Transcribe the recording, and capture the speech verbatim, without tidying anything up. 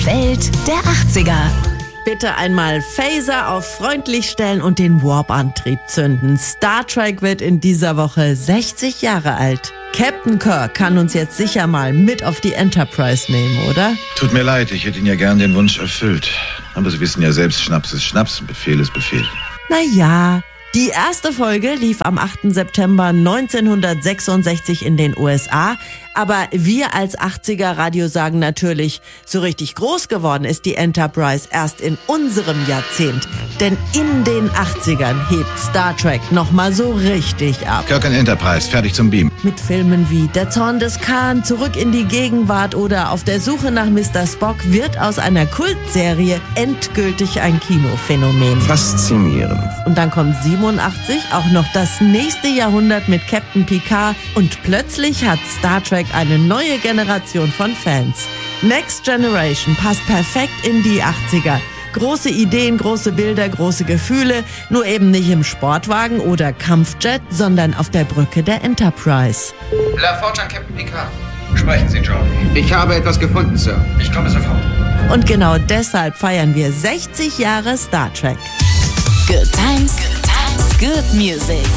Welt der achtziger. Bitte einmal Phaser auf freundlich stellen und den Warp-Antrieb zünden. Star Trek wird in dieser Woche sechzig Jahre alt. Captain Kirk kann uns jetzt sicher mal mit auf die Enterprise nehmen, oder? Tut mir leid, ich hätte Ihnen ja gern den Wunsch erfüllt. Aber Sie wissen ja selbst, Schnaps ist Schnaps und Befehl ist Befehl. Naja, die erste Folge lief am achten September neunzehnhundertsechsundsechzig in den U S A. Aber wir als achtziger-Radio sagen natürlich, so richtig groß geworden ist die Enterprise erst in unserem Jahrzehnt. Denn in den achtzigern hebt Star Trek nochmal so richtig ab. Kirk und Enterprise, fertig zum Beam. Mit Filmen wie Der Zorn des Khan, Zurück in die Gegenwart oder Auf der Suche nach Mister Spock wird aus einer Kultserie endgültig ein Kinophänomen. Faszinierend. Und dann kommt siebenundachtzig auch noch das nächste Jahrhundert mit Captain Picard und plötzlich hat Star Trek eine neue Generation von Fans. Next Generation passt perfekt in die achtziger. Große Ideen, große Bilder, große Gefühle, nur eben nicht im Sportwagen oder Kampfjet, sondern auf der Brücke der Enterprise. La Forge an Captain Picard. Sprechen Sie, Jordi. Ich habe etwas gefunden, Sir. Ich komme sofort. Und genau deshalb feiern wir sechzig Jahre Star Trek. Good times, good times, good music.